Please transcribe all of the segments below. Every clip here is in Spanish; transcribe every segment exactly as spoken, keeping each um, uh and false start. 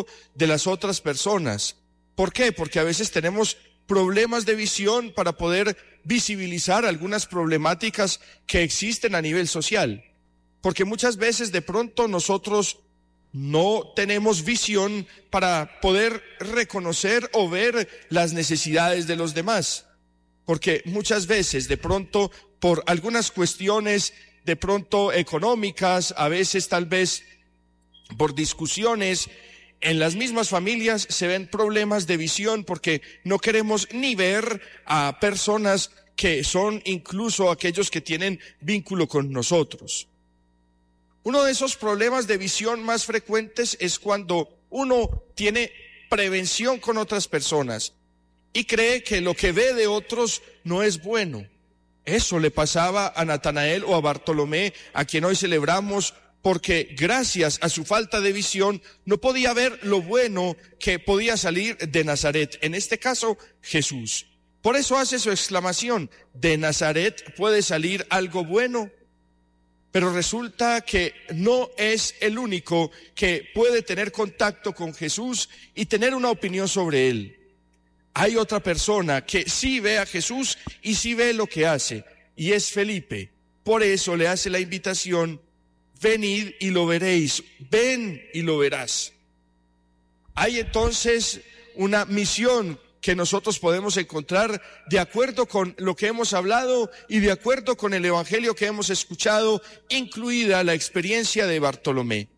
de las otras personas. ¿Por qué? Porque a veces tenemos problemas de visión para poder visibilizar algunas problemáticas que existen a nivel social. Porque muchas veces de pronto nosotros no tenemos visión para poder reconocer o ver las necesidades de los demás. Porque muchas veces de pronto por algunas cuestiones de pronto económicas, a veces tal vez por discusiones, en las mismas familias se ven problemas de visión porque no queremos ni ver a personas que son incluso aquellos que tienen vínculo con nosotros. Uno de esos problemas de visión más frecuentes es cuando uno tiene prevención con otras personas y cree que lo que ve de otros no es bueno. Eso le pasaba a Natanael o a Bartolomé, a quien hoy celebramos, porque gracias a su falta de visión no podía ver lo bueno que podía salir de Nazaret, en este caso Jesús. Por eso hace su exclamación: de Nazaret puede salir algo bueno. Pero resulta que no es el único que puede tener contacto con Jesús y tener una opinión sobre él. Hay otra persona que sí ve a Jesús y sí ve lo que hace, y es Felipe. Por eso le hace la invitación: venid y lo veréis, ven y lo verás. Hay entonces una misión que nosotros podemos encontrar de acuerdo con lo que hemos hablado y de acuerdo con el evangelio que hemos escuchado, incluida la experiencia de Bartolomé.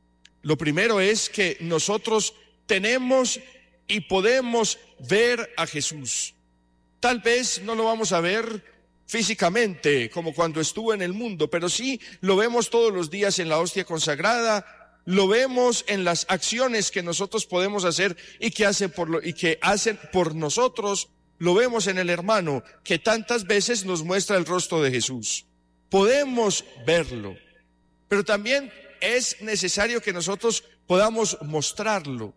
Lo primero es que nosotros tenemos y podemos ver a Jesús. Tal vez no lo vamos a ver físicamente como cuando estuvo en el mundo, pero sí lo vemos todos los días en la hostia consagrada. Lo vemos en las acciones que nosotros podemos hacer y que hacen por lo, y que hacen por nosotros. Lo vemos en el hermano que tantas veces nos muestra el rostro de Jesús. Podemos verlo, pero también es necesario que nosotros podamos mostrarlo.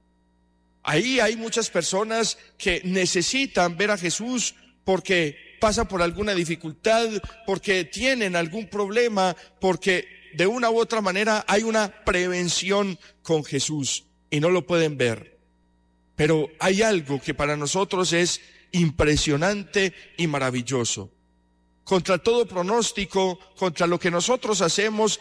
Ahí hay muchas personas que necesitan ver a Jesús porque pasan por alguna dificultad, porque tienen algún problema, porque de una u otra manera hay una prevención con Jesús y no lo pueden ver. Pero hay algo que para nosotros es impresionante y maravilloso. Contra todo pronóstico, contra lo que nosotros hacemos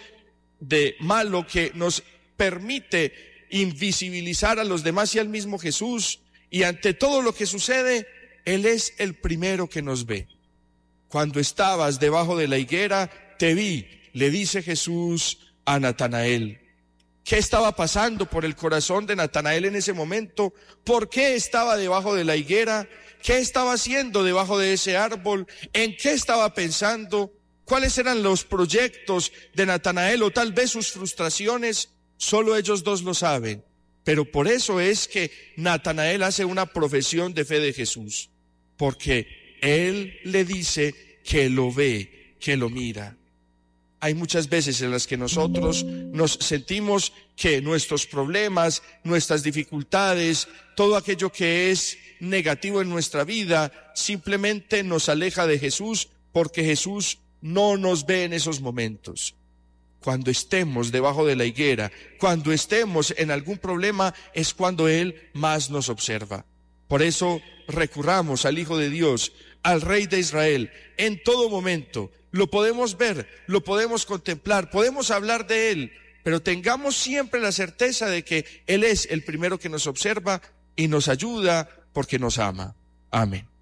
de malo que nos permite invisibilizar a los demás y al mismo Jesús, y ante todo lo que sucede, Él es el primero que nos ve. Cuando estabas debajo de la higuera, te vi, le dice Jesús a Natanael. ¿Qué estaba pasando por el corazón de Natanael en ese momento? ¿Por qué estaba debajo de la higuera? ¿Qué estaba haciendo debajo de ese árbol? ¿En qué estaba pensando? ¿Cuáles eran los proyectos de Natanael o tal vez sus frustraciones? Solo ellos dos lo saben. Pero por eso es que Natanael hace una profesión de fe de Jesús, porque él le dice que lo ve, que lo mira. Hay muchas veces en las que nosotros nos sentimos que nuestros problemas, nuestras dificultades, todo aquello que es negativo en nuestra vida, simplemente nos aleja de Jesús, porque Jesús no nos ve en esos momentos. Cuando estemos debajo de la higuera, cuando estemos en algún problema, es cuando Él más nos observa. Por eso recurramos al Hijo de Dios, al Rey de Israel, en todo momento. Lo podemos ver, lo podemos contemplar, podemos hablar de Él, pero tengamos siempre la certeza de que Él es el primero que nos observa y nos ayuda porque nos ama. Amén.